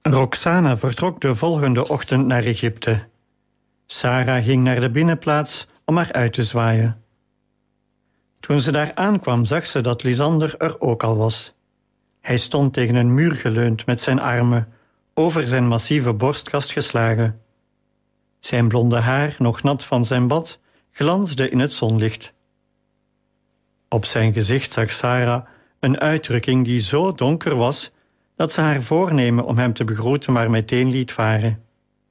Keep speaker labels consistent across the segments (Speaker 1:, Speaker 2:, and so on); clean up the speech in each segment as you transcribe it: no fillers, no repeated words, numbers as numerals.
Speaker 1: Roxana vertrok de volgende ochtend naar Egypte. Sarah ging naar de binnenplaats om haar uit te zwaaien. Toen ze daar aankwam, zag ze dat Lysander er ook al was. Hij stond tegen een muur geleund met zijn armen, over zijn massieve borstkast geslagen. Zijn blonde haar, nog nat van zijn bad, glansde in het zonlicht. Op zijn gezicht zag Sarah een uitdrukking die zo donker was dat ze haar voornemen om hem te begroeten maar meteen liet varen.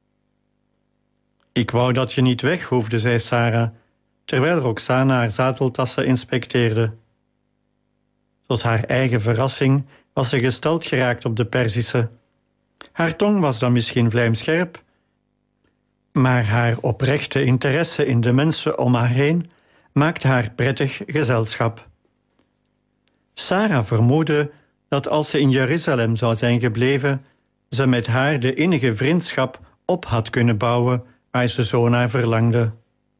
Speaker 1: Ik wou dat je niet weg hoefde, zei Sarah, terwijl Roxana haar zadeltassen inspecteerde. Tot haar eigen verrassing was ze gesteld geraakt op de Perzische. Haar tong was dan misschien vlijmscherp, maar haar oprechte interesse in de mensen om haar heen maakte haar prettig gezelschap. Sarah vermoedde dat als ze in Jeruzalem zou zijn gebleven, ze met haar de innige vriendschap op had kunnen bouwen waar ze zo naar verlangde.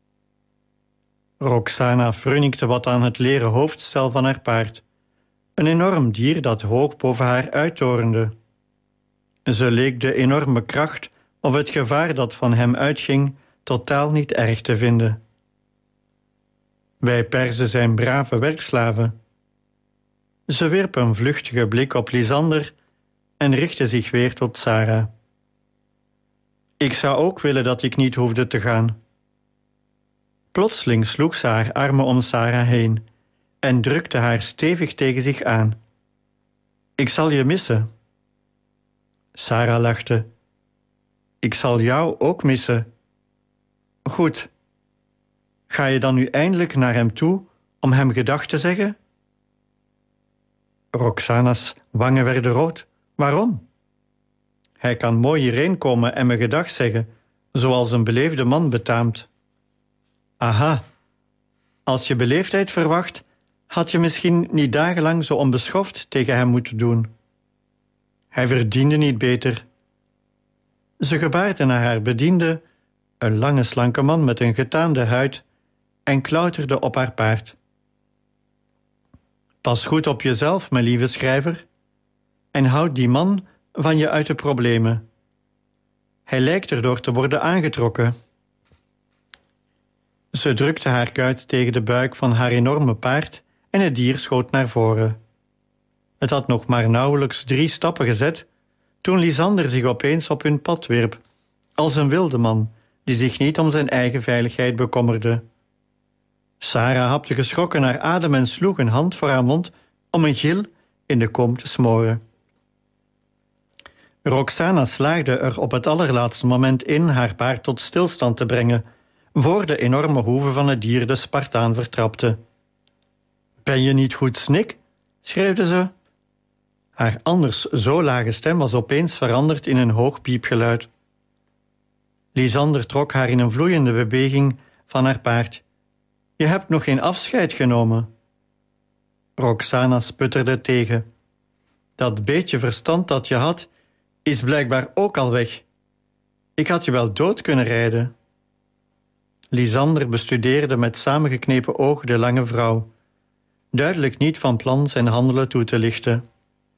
Speaker 1: Roxana frunnikte wat aan het leren hoofdstel van haar paard, een enorm dier dat hoog boven haar uittorende. Ze leek de enorme kracht of het gevaar dat van hem uitging totaal niet erg te vinden. Wij Perzen zijn brave werkslaven. Ze wierp een vluchtige blik op Lysander en richtte zich weer tot Sarah. Ik zou ook willen dat ik niet hoefde te gaan. Plotseling sloeg ze haar armen om Sarah heen en drukte haar stevig tegen zich aan. Ik zal je missen. Sarah lachte. Ik zal jou ook missen. Goed. Ga je dan nu eindelijk naar hem toe om hem gedag te zeggen? Roxana's wangen werden rood. Waarom? Hij kan mooi hierheen komen en me gedag zeggen, zoals een beleefde man betaamt. Aha. Als je beleefdheid verwacht, had je misschien niet dagenlang zo onbeschoft tegen hem moeten doen. Hij verdiende niet beter. Ze gebaarde naar haar bediende, een lange slanke man met een getaande huid, en klauterde op haar paard. Pas goed op jezelf, mijn lieve schrijver, en houd die man van je uit de problemen. Hij lijkt erdoor te worden aangetrokken. Ze drukte haar kuit tegen de buik van haar enorme paard en het dier schoot naar voren. Het had nog maar nauwelijks 3 stappen gezet toen Lysander zich opeens op hun pad wierp, als een wilde man die zich niet om zijn eigen veiligheid bekommerde. Sarah hapte geschrokken naar adem en sloeg een hand voor haar mond om een gil in de kom te smoren. Roxana slaagde er op het allerlaatste moment in haar paard tot stilstand te brengen, voor de enorme hoeven van het dier de Spartaan vertrapte. Ben je niet goed, Snik? Schreeuwde ze. Haar anders zo lage stem was opeens veranderd in een hoog piepgeluid. Lysander trok haar in een vloeiende beweging van haar paard. Je hebt nog geen afscheid genomen. Roxana sputterde tegen. Dat beetje verstand dat je had, is blijkbaar ook al weg. Ik had je wel dood kunnen rijden. Lysander bestudeerde met samengeknepen ogen de lange vrouw, duidelijk niet van plan zijn handelen toe te lichten.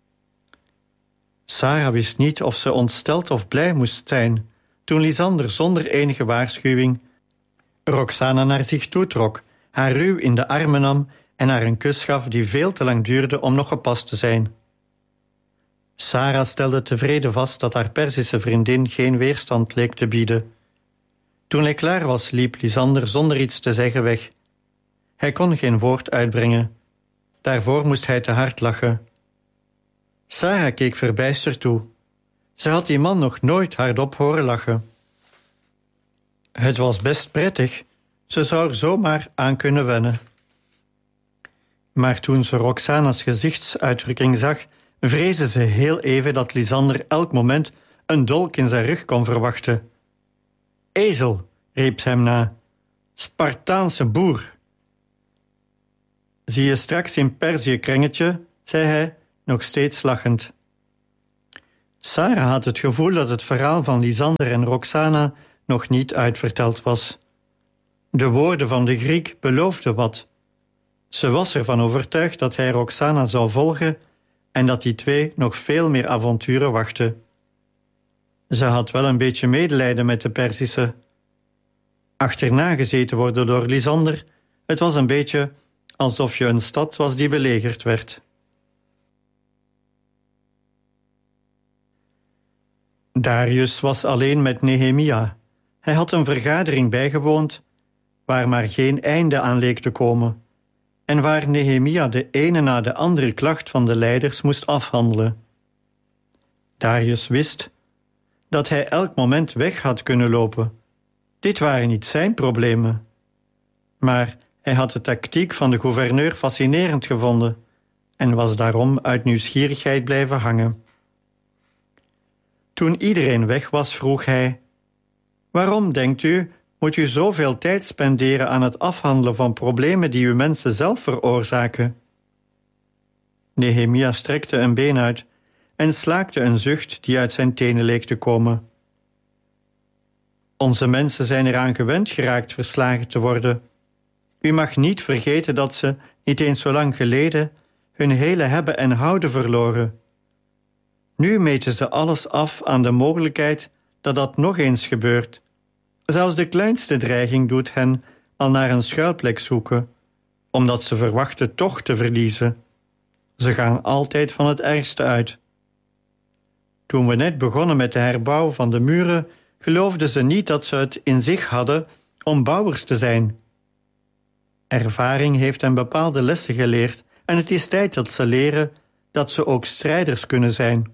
Speaker 1: Sarah wist niet of ze ontsteld of blij moest zijn toen Lysander zonder enige waarschuwing Roxana naar zich toetrok, haar ruw in de armen nam en haar een kus gaf die veel te lang duurde om nog gepast te zijn. Sarah stelde tevreden vast dat haar Perzische vriendin geen weerstand leek te bieden. Toen hij klaar was, liep Lysander zonder iets te zeggen weg. Hij kon geen woord uitbrengen. Daarvoor moest hij te hard lachen. Sarah keek verbijsterd toe. Ze had die man nog nooit hardop horen lachen. Het was best prettig. Ze zou er zomaar aan kunnen wennen. Maar toen ze Roxana's gezichtsuitdrukking zag, vreesde ze heel even dat Lysander elk moment een dolk in zijn rug kon verwachten. Ezel, riep ze hem na. Spartaanse boer. Zie je straks in Perzië, krengetje, zei hij, nog steeds lachend. Sarah had het gevoel dat het verhaal van Lysander en Roxana nog niet uitverteld was. De woorden van de Griek beloofden wat. Ze was ervan overtuigd dat hij Roxana zou volgen en dat die twee nog veel meer avonturen wachten. Ze had wel een beetje medelijden met de Perzische. Achterna gezeten worden door Lysander, het was een beetje alsof je een stad was die belegerd werd. Darius was alleen met Nehemia. Hij had een vergadering bijgewoond waar maar geen einde aan leek te komen en waar Nehemia de ene na de andere klacht van de leiders moest afhandelen. Darius wist dat hij elk moment weg had kunnen lopen. Dit waren niet zijn problemen. Maar hij had de tactiek van de gouverneur fascinerend gevonden en was daarom uit nieuwsgierigheid blijven hangen. Toen iedereen weg was, vroeg hij: waarom, denkt u, moet u zoveel tijd spenderen aan het afhandelen van problemen die uw mensen zelf veroorzaken? Nehemia strekte een been uit en slaakte een zucht die uit zijn tenen leek te komen. Onze mensen zijn eraan gewend geraakt verslagen te worden. U mag niet vergeten dat ze, niet eens zo lang geleden, hun hele hebben en houden verloren. Nu meten ze alles af aan de mogelijkheid dat dat nog eens gebeurt. Zelfs de kleinste dreiging doet hen al naar een schuilplek zoeken, omdat ze verwachten toch te verliezen. Ze gaan altijd van het ergste uit. Toen we net begonnen met de herbouw van de muren, geloofden ze niet dat ze het in zich hadden om bouwers te zijn. Ervaring heeft hen bepaalde lessen geleerd en het is tijd dat ze leren dat ze ook strijders kunnen zijn.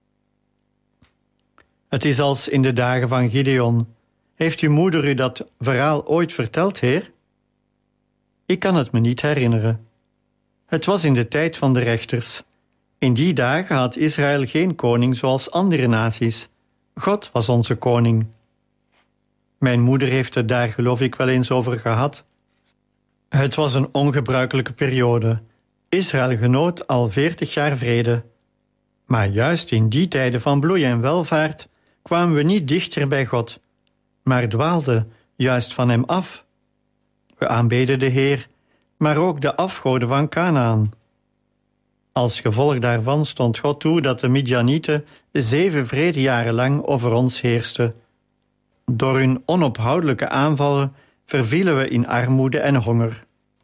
Speaker 1: Het is als in de dagen van Gideon. Heeft uw moeder u dat verhaal ooit verteld, heer? Ik kan het me niet herinneren. Het was in de tijd van de rechters. In die dagen had Israël geen koning zoals andere naties. God was onze koning. Mijn moeder heeft het daar geloof ik wel eens over gehad. Het was een ongebruikelijke periode. Israël genoot al 40 jaar vrede. Maar juist in die tijden van bloei en welvaart kwamen we niet dichter bij God, maar dwaalden juist van hem af. We aanbeden de Heer, maar ook de afgoden van Kanaan. Als gevolg daarvan stond God toe dat de Midjanieten 7 vredejaren lang over ons heersten. Door hun onophoudelijke aanvallen vervielen we in armoede en honger.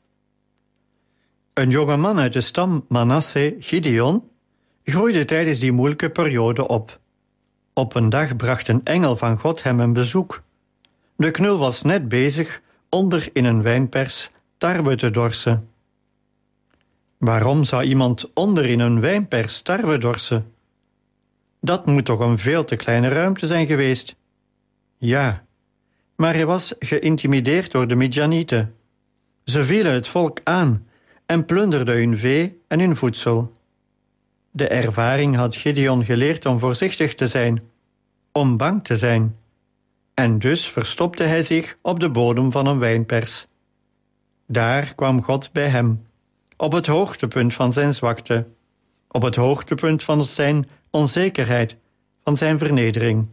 Speaker 1: Een jonge man uit de stam Manasse, Gideon, groeide tijdens die moeilijke periode op. Op een dag bracht een engel van God hem een bezoek. De knul was net bezig onder in een wijnpers tarwe te dorsen. Waarom zou iemand onder in een wijnpers tarwe dorsen? Dat moet toch een veel te kleine ruimte zijn geweest? Ja, maar hij was geïntimideerd door de Midjanieten. Ze vielen het volk aan en plunderden hun vee en hun voedsel. De ervaring had Gideon geleerd om voorzichtig te zijn, om bang te zijn. En dus verstopte hij zich op de bodem van een wijnpers. Daar kwam God bij hem, op het hoogtepunt van zijn zwakte, op het hoogtepunt van zijn onzekerheid, van zijn vernedering.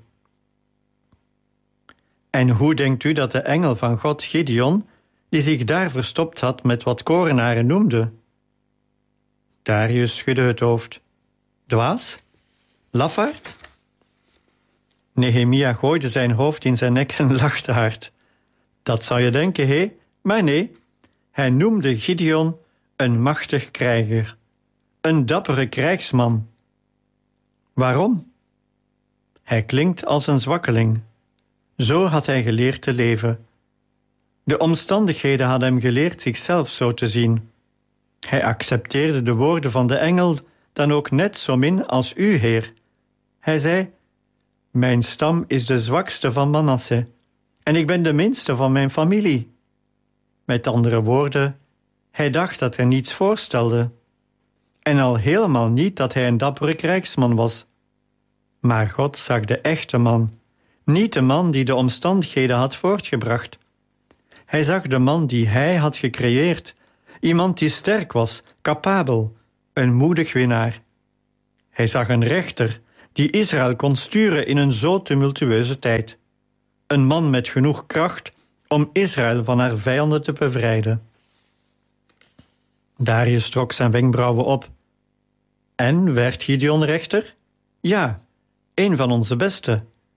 Speaker 1: En hoe denkt u dat de engel van God Gideon, die zich daar verstopt had met wat korenaren noemde? Darius schudde het hoofd. Dwaas? Lafaard? Nehemia gooide zijn hoofd in zijn nek en lachte hard. Dat zou je denken, hé? Maar nee, hij noemde Gideon een machtig krijger, een dappere krijgsman. Waarom? Hij klinkt als een zwakkeling. Zo had hij geleerd te leven. De omstandigheden hadden hem geleerd zichzelf zo te zien. Hij accepteerde de woorden van de engel dan ook net zo min als u, Heer. Hij zei: mijn stam is de zwakste van Manasse en ik ben de minste van mijn familie. Met andere woorden, hij dacht dat hij niets voorstelde. En al helemaal niet dat hij een dappere krijgsman was. Maar God zag de echte man, niet de man die de omstandigheden had voortgebracht. Hij zag de man die hij had gecreëerd, iemand die sterk was, capabel, een moedig winnaar. Hij zag een rechter die Israël kon sturen in een zo tumultueuze tijd. Een man met genoeg kracht om Israël van haar vijanden te bevrijden. Darius trok zijn wenkbrauwen op. En werd Gideon rechter? Ja, een van onze beste.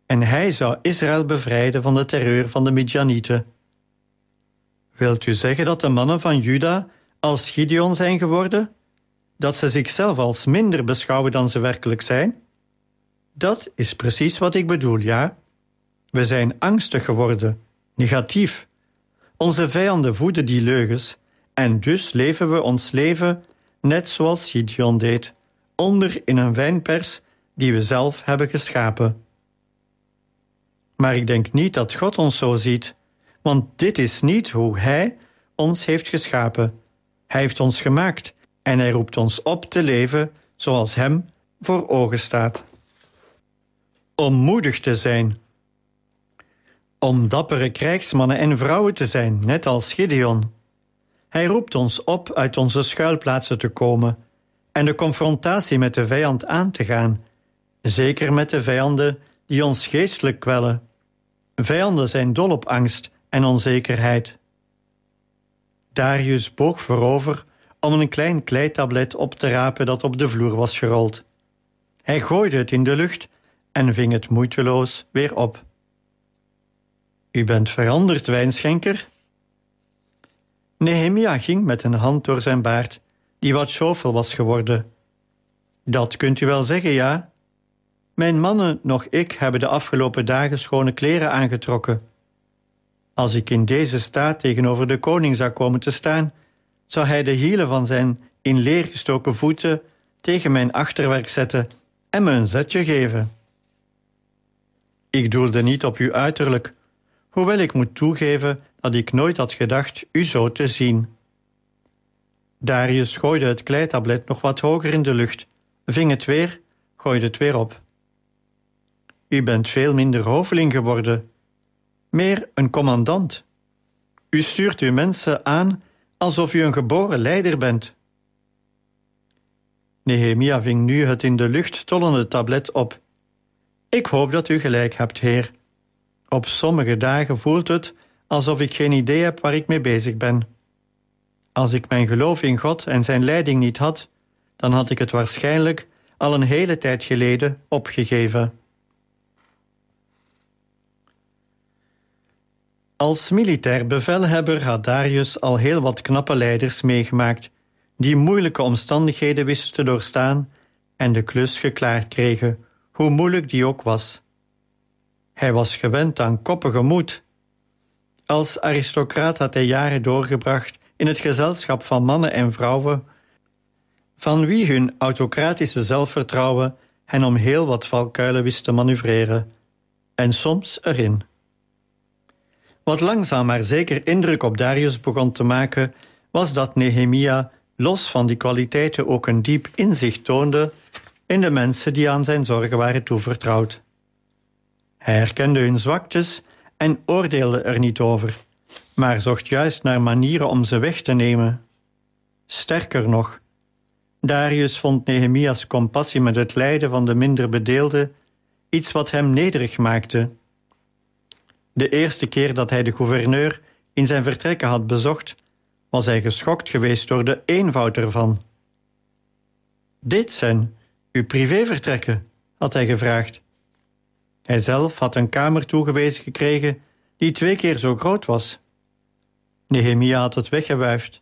Speaker 1: en hij zou Israël bevrijden van de terreur van de Midjanieten. Wilt u zeggen dat de mannen van Juda als Gideon zijn geworden? Dat ze zichzelf als minder beschouwen dan ze werkelijk zijn? Dat is precies wat ik bedoel, ja. We zijn angstig geworden, negatief. Onze vijanden voeden die leugens en dus leven we ons leven net zoals Gideon deed, onder in een wijnpers die we zelf hebben geschapen. Maar ik denk niet dat God ons zo ziet, want dit is niet hoe Hij ons heeft geschapen. Hij heeft ons gemaakt en Hij roept ons op te leven zoals Hem voor ogen staat. Om moedig te zijn. Om dappere krijgsmannen en vrouwen te zijn, net als Gideon. Hij roept ons op uit onze schuilplaatsen te komen en de confrontatie met de vijand aan te gaan, zeker met de vijanden die ons geestelijk kwellen. Vijanden zijn dol op angst en onzekerheid. Darius boog voorover om een klein kleitablet op te rapen dat op de vloer was gerold. Hij gooide het in de lucht en ving het moeiteloos weer op. U bent veranderd, wijnschenker? Nehemia ging met een hand door zijn baard, die wat schovel was geworden. Dat kunt u wel zeggen, ja. Mijn mannen, nog ik, hebben de afgelopen dagen schone kleren aangetrokken. Als ik in deze staat tegenover de koning zou komen te staan, zou hij de hielen van zijn in leer gestoken voeten tegen mijn achterwerk zetten en me een zetje geven. Ik doelde niet op uw uiterlijk, hoewel ik moet toegeven dat ik nooit had gedacht u zo te zien. Darius gooide het kleitablet nog wat hoger in de lucht, ving het weer, gooide het weer op. U bent veel minder hoveling geworden, meer een commandant. U stuurt uw mensen aan alsof u een geboren leider bent. Nehemia ving nu het in de lucht tollende tablet op. Ik hoop dat u gelijk hebt, heer. Op sommige dagen voelt het alsof ik geen idee heb waar ik mee bezig ben. Als ik mijn geloof in God en zijn leiding niet had, dan had ik het waarschijnlijk al een hele tijd geleden opgegeven. Als militair bevelhebber had Darius al heel wat knappe leiders meegemaakt, die moeilijke omstandigheden wisten te doorstaan en de klus geklaard kregen, hoe moeilijk die ook was. Hij was gewend aan koppige moed. Als aristocraat had hij jaren doorgebracht in het gezelschap van mannen en vrouwen, van wie hun autocratische zelfvertrouwen hen om heel wat valkuilen wist te manoeuvreren, en soms erin. Wat langzaam maar zeker indruk op Darius begon te maken, was dat Nehemia, los van die kwaliteiten, ook een diep inzicht toonde in de mensen die aan zijn zorgen waren toevertrouwd. Hij herkende hun zwaktes en oordeelde er niet over, maar zocht juist naar manieren om ze weg te nemen. Sterker nog, Darius vond Nehemia's compassie met het lijden van de minder bedeelden iets wat hem nederig maakte. De eerste keer dat hij de gouverneur in zijn vertrekken had bezocht, was hij geschokt geweest door de eenvoud ervan. Dit zijn uw privévertrekken, had hij gevraagd. Hij zelf had een kamer toegewezen gekregen die 2 keer zo groot was. Nehemia had het weggewuifd.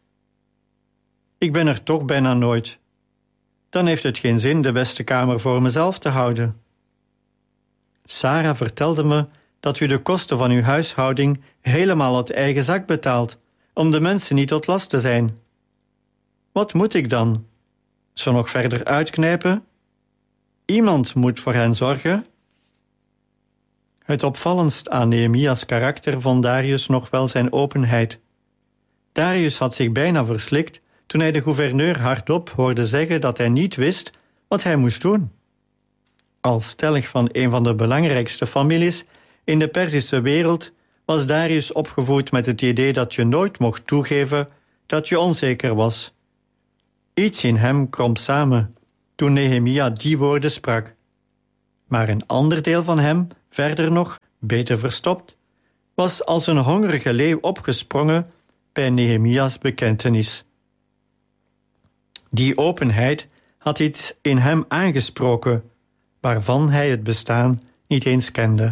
Speaker 1: Ik ben er toch bijna nooit. Dan heeft het geen zin de beste kamer voor mezelf te houden. Sarah vertelde me dat u de kosten van uw huishouding helemaal uit eigen zak betaalt, om de mensen niet tot last te zijn. Wat moet ik dan? Ze nog verder uitknijpen? Iemand moet voor hen zorgen. Het opvallendst aan Nehemia's karakter vond Darius nog wel zijn openheid. Darius had zich bijna verslikt toen hij de gouverneur hardop hoorde zeggen dat hij niet wist wat hij moest doen. Als stellig van een van de belangrijkste families in de Perzische wereld was Darius opgevoed met het idee dat je nooit mocht toegeven dat je onzeker was. Iets in hem kromp samen toen Nehemia die woorden sprak. Maar een ander deel van hem, verder nog, beter verstopt, was als een hongerige leeuw opgesprongen bij Nehemia's bekentenis. Die openheid had iets in hem aangesproken, waarvan hij het bestaan niet eens kende.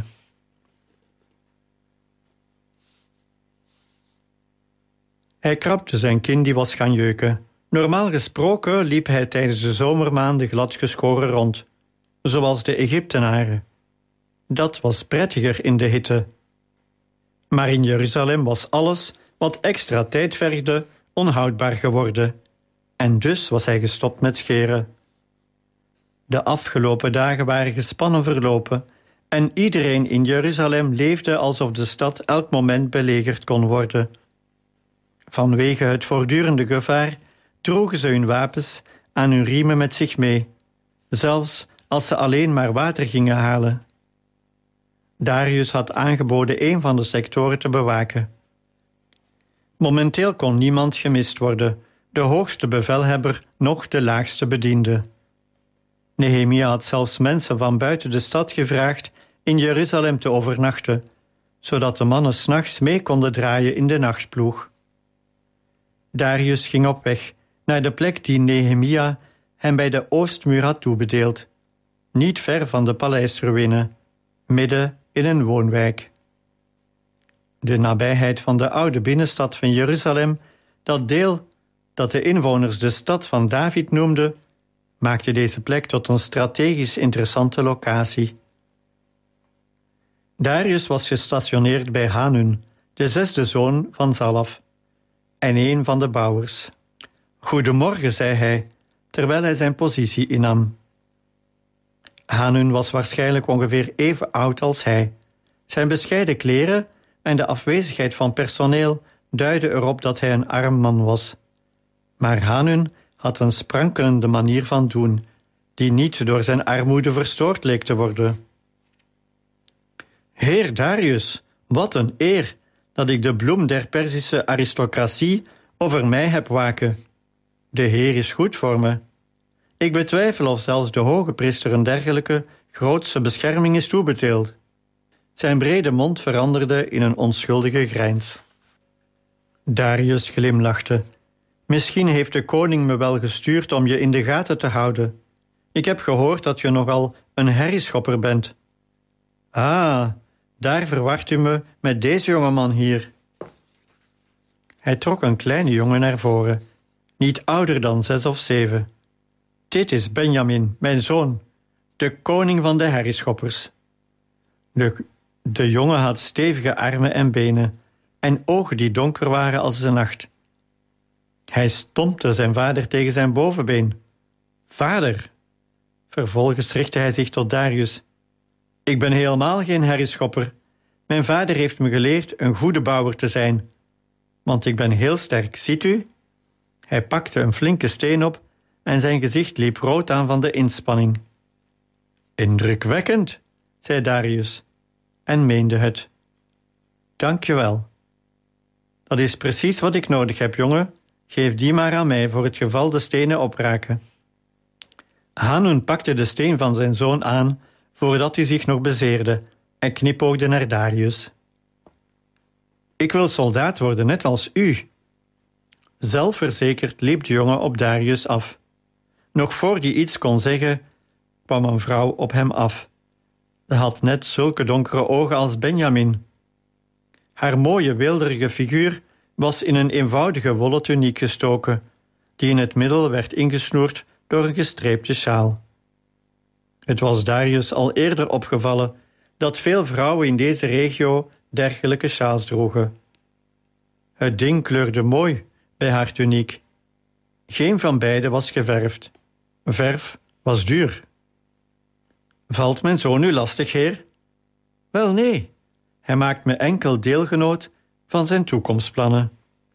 Speaker 1: Hij krabde zijn kin die was gaan jeuken. Normaal gesproken liep hij tijdens de zomermaanden gladgeschoren rond, zoals de Egyptenaren. Dat was prettiger in de hitte. Maar in Jeruzalem was alles wat extra tijd vergde onhoudbaar geworden. En dus was hij gestopt met scheren. De afgelopen dagen waren gespannen verlopen en iedereen in Jeruzalem leefde alsof de stad elk moment belegerd kon worden. Vanwege het voortdurende gevaar droegen ze hun wapens aan hun riemen met zich mee, zelfs als ze alleen maar water gingen halen. Darius had aangeboden een van de sectoren te bewaken. Momenteel kon niemand gemist worden, de hoogste bevelhebber noch de laagste bediende. Nehemia had zelfs mensen van buiten de stad gevraagd in Jeruzalem te overnachten, zodat de mannen 's nachts mee konden draaien in de nachtploeg. Darius ging op weg naar de plek die Nehemia hem bij de oostmuur had toebedeeld, niet ver van de paleisruïne, midden in een woonwijk. De nabijheid van de oude binnenstad van Jeruzalem, dat deel dat de inwoners de stad van David noemden, maakte deze plek tot een strategisch interessante locatie. Darius was gestationeerd bij Hanun, de 6e zoon van Zalaf, en een van de bouwers. Goedemorgen, zei hij, terwijl hij zijn positie innam. Hanun was waarschijnlijk ongeveer even oud als hij. Zijn bescheiden kleren en de afwezigheid van personeel duidden erop dat hij een arm man was. Maar Hanun had een sprankelende manier van doen, die niet door zijn armoede verstoord leek te worden. Heer Darius, wat een eer dat ik de bloem der Perzische aristocratie over mij heb waken. De Heer is goed voor me. Ik betwijfel of zelfs de hoge priester een dergelijke grootse bescherming is toebedeeld. Zijn brede mond veranderde in een onschuldige grijns. Darius glimlachte. Misschien heeft de koning me wel gestuurd om je in de gaten te houden. Ik heb gehoord dat je nogal een herrieschopper bent. Ah, daar verwacht u me met deze jongeman hier. Hij trok een kleine jongen naar voren, niet ouder dan 6 of 7. Dit is Benjamin, mijn zoon, de koning van de herrieschoppers. De jongen had stevige armen en benen en ogen die donker waren als de nacht. Hij stompte zijn vader tegen zijn bovenbeen. Vader! Vervolgens richtte hij zich tot Darius. Ik ben helemaal geen herrieschopper. Mijn vader heeft me geleerd een goede bouwer te zijn. Want ik ben heel sterk, ziet u? Hij pakte een flinke steen op en zijn gezicht liep rood aan van de inspanning. Indrukwekkend, zei Darius, en meende het. Dank je wel. Dat is precies wat ik nodig heb, jongen. Geef die maar aan mij voor het geval de stenen opraken. Hanun pakte de steen van zijn zoon aan voordat hij zich nog bezeerde en knipoogde naar Darius. Ik wil soldaat worden, net als u. Zelfverzekerd liep de jongen op Darius af. Nog voor die iets kon zeggen, kwam een vrouw op hem af. Ze had net zulke donkere ogen als Benjamin. Haar mooie, weelderige figuur was in een eenvoudige wollen tuniek gestoken, die in het middel werd ingesnoerd door een gestreepte sjaal. Het was Darius al eerder opgevallen dat veel vrouwen in deze regio dergelijke sjaals droegen. Het ding kleurde mooi bij haar tuniek. Geen van beiden was geverfd. Verf was duur. Valt mijn zoon u lastig, heer? Wel nee, hij maakt me enkel deelgenoot van zijn toekomstplannen.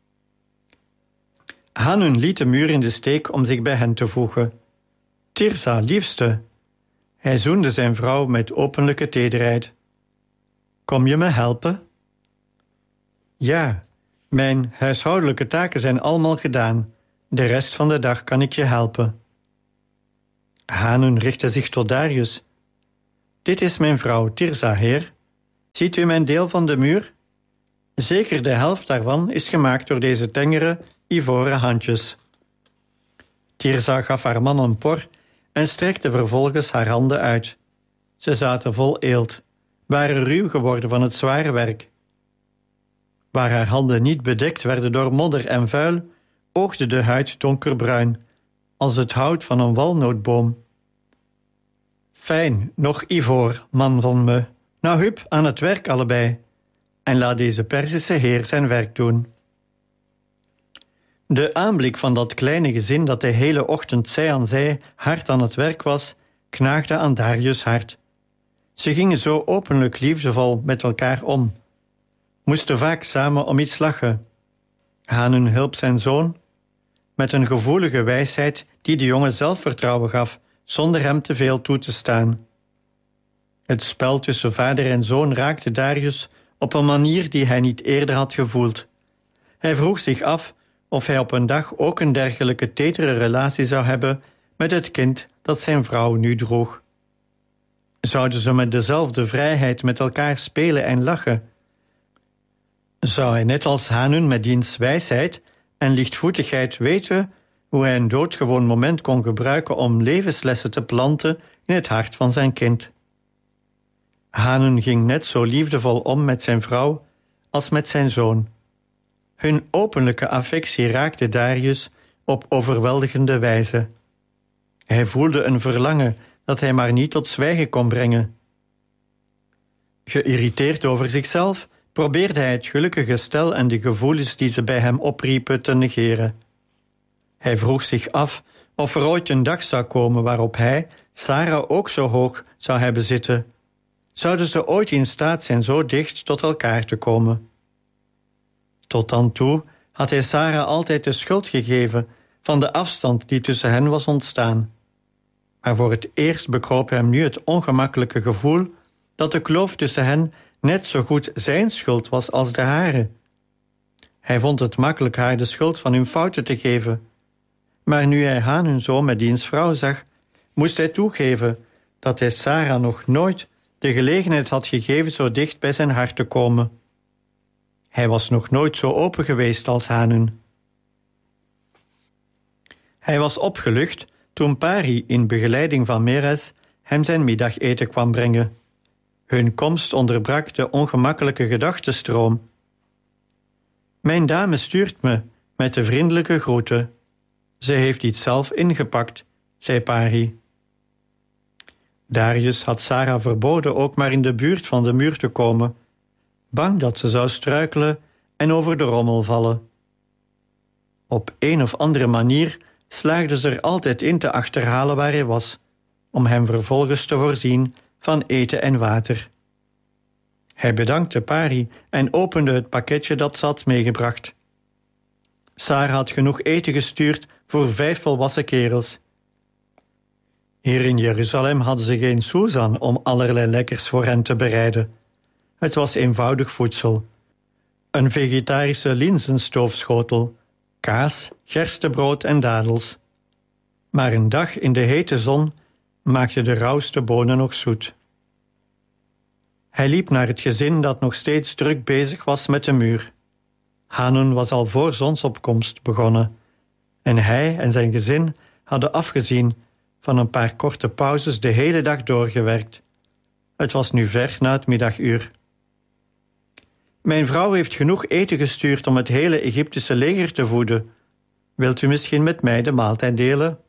Speaker 1: Hanun liet de muur in de steek om zich bij hen te voegen. Tirza, liefste. Hij zoende zijn vrouw met openlijke tederheid. Kom je me helpen? Ja, mijn huishoudelijke taken zijn allemaal gedaan. De rest van de dag kan ik je helpen. Hanun richtte zich tot Darius. Dit is mijn vrouw Tirza, heer. Ziet u mijn deel van de muur? Zeker de helft daarvan is gemaakt door deze tengere, ivoren handjes. Tirza gaf haar man een por en strekte vervolgens haar handen uit. Ze zaten vol eelt, waren ruw geworden van het zware werk. Waar haar handen niet bedekt werden door modder en vuil, oogde de huid donkerbruin, als het hout van een walnootboom. Fijn, nog ivoor, man van me. Nou hup, aan het werk allebei. En laat deze Perzische heer zijn werk doen. De aanblik van dat kleine gezin dat de hele ochtend zij aan zij hard aan het werk was, knaagde aan Darius' hart. Ze gingen zo openlijk liefdevol met elkaar om. Moesten vaak samen om iets lachen. Hanun hielp zijn zoon met een gevoelige wijsheid die de jongen zelfvertrouwen gaf, zonder hem te veel toe te staan. Het spel tussen vader en zoon raakte Darius op een manier die hij niet eerder had gevoeld. Hij vroeg zich af of hij op een dag ook een dergelijke tetere relatie zou hebben met het kind dat zijn vrouw nu droeg. Zouden ze met dezelfde vrijheid met elkaar spelen en lachen? Zou hij net als Hanun met diens wijsheid en lichtvoetigheid weten hoe hij een doodgewoon moment kon gebruiken om levenslessen te planten in het hart van zijn kind? Hanun ging net zo liefdevol om met zijn vrouw als met zijn zoon. Hun openlijke affectie raakte Darius op overweldigende wijze. Hij voelde een verlangen dat hij maar niet tot zwijgen kon brengen. Geïrriteerd over zichzelf probeerde hij het gelukkige stel en de gevoelens die ze bij hem opriepen te negeren. Hij vroeg zich af of er ooit een dag zou komen waarop hij Sarah ook zo hoog zou hebben zitten. Zouden ze ooit in staat zijn zo dicht tot elkaar te komen? Tot dan toe had hij Sarah altijd de schuld gegeven van de afstand die tussen hen was ontstaan. Maar voor het eerst bekroop hem nu het ongemakkelijke gevoel dat de kloof tussen hen net zo goed zijn schuld was als de hare. Hij vond het makkelijk haar de schuld van hun fouten te geven. Maar nu hij Hanun zo met diens vrouw zag, moest hij toegeven dat hij Sarah nog nooit de gelegenheid had gegeven zo dicht bij zijn hart te komen. Hij was nog nooit zo open geweest als Hanun. Hij was opgelucht toen Pari in begeleiding van Meres hem zijn middageten kwam brengen. Hun komst onderbrak de ongemakkelijke gedachtenstroom. Mijn dame stuurt me met de vriendelijke groeten. Ze heeft iets zelf ingepakt, zei Pari. Darius had Sarah verboden ook maar in de buurt van de muur te komen, bang dat ze zou struikelen en over de rommel vallen. Op een of andere manier slaagde ze er altijd in te achterhalen waar hij was, om hem vervolgens te voorzien van eten en water. Hij bedankte Pari en opende het pakketje dat ze had meegebracht. Sarah had genoeg eten gestuurd voor 5 volwassen kerels. Hier in Jeruzalem hadden ze geen soezan om allerlei lekkers voor hen te bereiden. Het was eenvoudig voedsel. Een vegetarische linzenstoofschotel, kaas, gerstebrood en dadels. Maar een dag in de hete zon maakte de rauwste bonen nog zoet. Hij liep naar het gezin dat nog steeds druk bezig was met de muur. Hanun was al voor zonsopkomst begonnen en hij en zijn gezin hadden afgezien van een paar korte pauzes de hele dag doorgewerkt. Het was nu ver na het middaguur. Mijn vrouw heeft genoeg eten gestuurd om het hele Egyptische leger te voeden. Wilt u misschien met mij de maaltijd delen?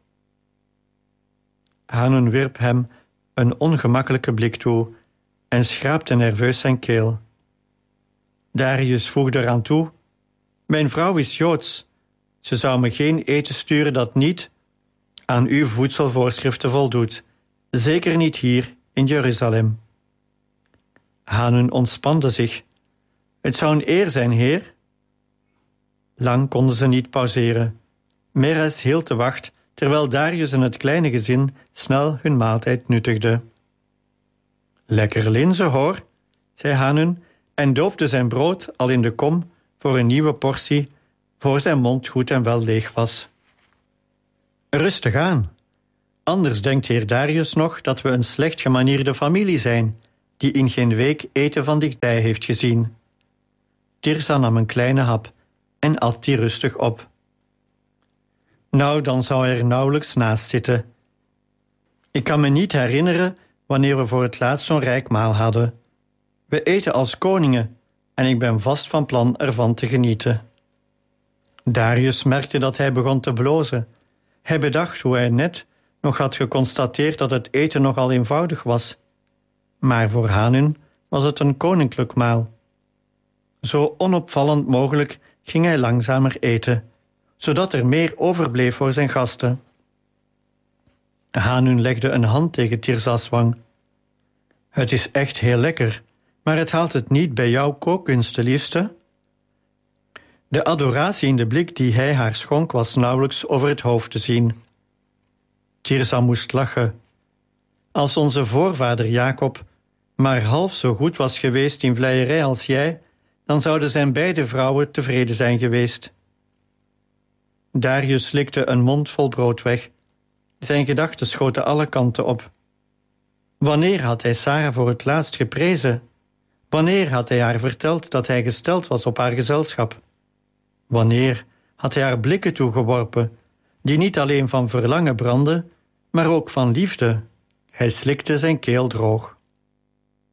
Speaker 1: Hanun wierp hem een ongemakkelijke blik toe en schraapte nerveus zijn keel. Darius voegde eraan toe: mijn vrouw is Joods. Ze zou me geen eten sturen dat niet aan uw voedselvoorschriften voldoet. Zeker niet hier in Jeruzalem. Hanun ontspande zich. Het zou een eer zijn, heer. Lang konden ze niet pauzeren. Meres hield de wacht, terwijl Darius en het kleine gezin snel hun maaltijd nuttigden. Lekker linzen, hoor, zei Hanun en doopte zijn brood al in de kom voor een nieuwe portie, voor zijn mond goed en wel leeg was. Rustig aan. Anders denkt heer Darius nog dat we een slecht gemanierde familie zijn, die in geen week eten van dichtbij heeft gezien. Tirsa nam een kleine hap en at die rustig op. Nou, dan zou hij er nauwelijks naast zitten. Ik kan me niet herinneren wanneer we voor het laatst zo'n rijk maal hadden. We eten als koningen en ik ben vast van plan ervan te genieten. Darius merkte dat hij begon te blozen. Hij bedacht hoe hij net nog had geconstateerd dat het eten nogal eenvoudig was. Maar voor Hanun was het een koninklijk maal. Zo onopvallend mogelijk ging hij langzamer eten, zodat er meer overbleef voor zijn gasten. Hanun legde een hand tegen Tirzah's wang. Het is echt heel lekker, maar het haalt het niet bij jouw kookkunsten, liefste. De adoratie in de blik die hij haar schonk was nauwelijks over het hoofd te zien. Tirzah moest lachen. Als onze voorvader Jacob maar half zo goed was geweest in vleierij als jij, dan zouden zijn beide vrouwen tevreden zijn geweest. Darius slikte een mond vol brood weg. Zijn gedachten schoten alle kanten op. Wanneer had hij Sarah voor het laatst geprezen? Wanneer had hij haar verteld dat hij gesteld was op haar gezelschap? Wanneer had hij haar blikken toegeworpen, die niet alleen van verlangen brandden, maar ook van liefde? Hij slikte zijn keel droog.